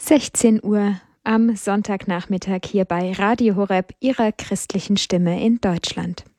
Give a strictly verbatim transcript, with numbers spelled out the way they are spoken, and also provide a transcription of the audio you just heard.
sechzehn Uhr am Sonntagnachmittag hier bei Radio Horeb, Ihrer christlichen Stimme in Deutschland.